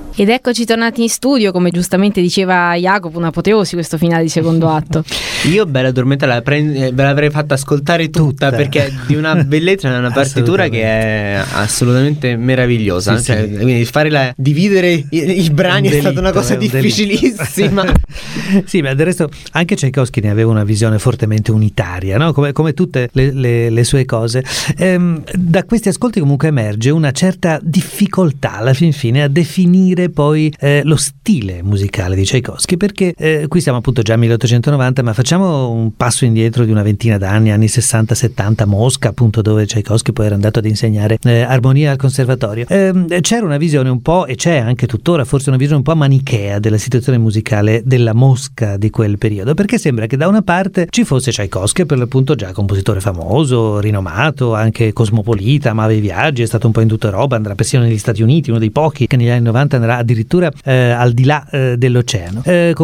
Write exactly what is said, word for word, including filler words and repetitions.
Ed eccoci tornati in studio, come giustamente diceva Jacopo, un'apoteosi questo finale di secondo atto. Io bella addormentata ve l'avrei fatta ascoltare tutta, tutta. Perché è di una bellezza, è una partitura che è assolutamente meravigliosa. Sì, cioè, sì. Quindi fare la, dividere i, i brani delitto, è stata una cosa difficilissima. Sì, ma del resto anche Tchaikovsky ne aveva una visione fortemente unitaria, no? Come, come tutte le, le, le sue cose. Ehm, da questi ascolti comunque emerge una certa difficoltà alla fin fine a definire poi eh, lo stile musicale di Tchaikovsky, perché eh, qui siamo appunto già al milleottocentonovanta, ma facciamo un passo indietro di una ventina d'anni, anni sessanta settanta, Mosca, appunto, dove Tchaikovsky poi era andato ad insegnare eh, armonia al conservatorio. Eh, c'era una visione un po', e c'è anche tuttora forse una visione un po' manichea della situazione musicale della Mosca di quel periodo, perché sembra che da una parte ci fosse Tchaikovsky, per l'appunto già compositore famoso, rinomato, anche cosmopolita, amava i viaggi, è stato un po' in tutta Europa, andrà persino negli Stati Uniti, uno dei pochi che negli anni novanta andrà addirittura eh, al di là eh, dell'oceano. Eh,